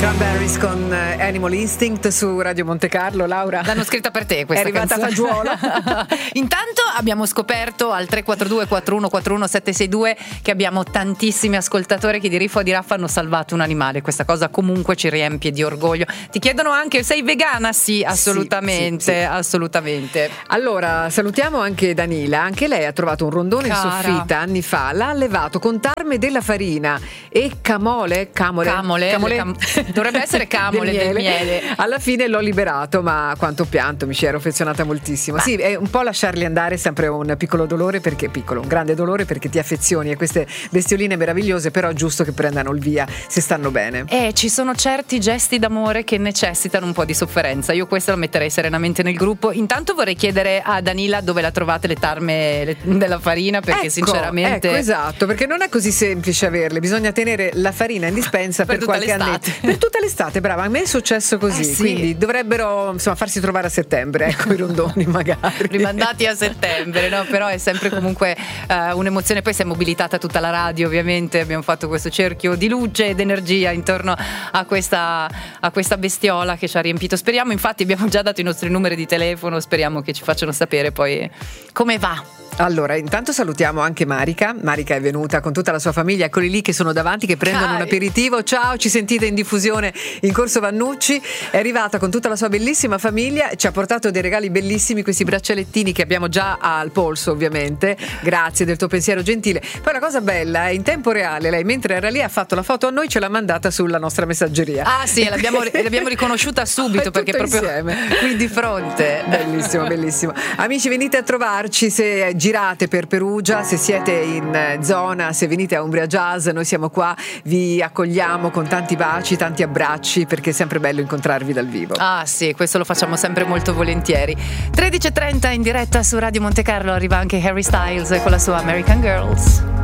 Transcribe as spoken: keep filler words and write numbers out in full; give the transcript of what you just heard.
Cranberries con Animal Instinct su Radio Monte Carlo. Laura, l'hanno scritta per te questa è arrivata canzone. Fagiuola. Intanto abbiamo scoperto al tre quattro due quattro uno quattro uno sette sei due che abbiamo tantissimi ascoltatori che di Riffo e di Raffa hanno salvato un animale. Questa cosa comunque ci riempie di orgoglio. Ti chiedono anche: sei vegana? Sì, assolutamente, sì, sì, sì. assolutamente. Allora salutiamo anche Danila. Anche lei ha trovato un rondone Cara. in soffitta anni fa, l'ha allevato con tarme della farina e camole camole, camole, camole. Cam- dovrebbe essere camole del miele. del miele. Alla fine l'ho liberato, ma quanto pianto, mi ci ero affezionata moltissimo. Ma. Sì, è un po' lasciarli andare, è sempre un piccolo dolore, perché piccolo, un grande dolore, perché ti affezioni a queste bestioline meravigliose, però è giusto che prendano il via se stanno bene. Eh, ci sono certi gesti d'amore che necessitano un po' di sofferenza. Io questa la metterei serenamente nel gruppo. Intanto vorrei chiedere a Danila dove la trovate le tarme della farina, perché ecco, sinceramente ecco, esatto, perché non è così semplice averle, bisogna tenere la farina in dispensa per, per qualche l'estate. annetto, per tutta l'estate, brava. A me è successo così, eh sì. quindi dovrebbero insomma farsi trovare a settembre, ecco, i rondoni magari rimandati a settembre, no? Però è sempre comunque uh, un'emozione. Poi si è mobilitata tutta la radio, ovviamente abbiamo fatto questo cerchio di luce ed energia intorno a questa, a questa bestiola che ci ha riempito. Speriamo, infatti abbiamo già dato i nostri numeri di telefono, speriamo che ci facciano sapere poi come va. Allora, intanto salutiamo anche Marica. Marica è venuta con tutta la sua famiglia, eccoli lì che sono davanti, che prendono Cari. un aperitivo. Ciao, ci sentite in diffusione in Corso Vannucci. È arrivata con tutta la sua bellissima famiglia, ci ha portato dei regali bellissimi, questi braccialettini che abbiamo già al polso, ovviamente. Grazie del tuo pensiero gentile. Poi la cosa bella è in tempo reale, lei mentre era lì ha fatto la foto a noi, ce l'ha mandata sulla nostra messaggeria. Ah sì, l'abbiamo, l'abbiamo riconosciuta subito perché proprio insieme. qui di fronte. Bellissimo, bellissimo. Amici, venite a trovarci se girate per Perugia, se siete in zona, se venite a Umbria Jazz, noi siamo qua, vi accogliamo con tanti baci, tanti abbracci, perché è sempre bello incontrarvi dal vivo. Ah sì, questo lo facciamo sempre molto volentieri. tredici e trenta in diretta su Radio Monte Carlo, arriva anche Harry Styles con la sua American Girls.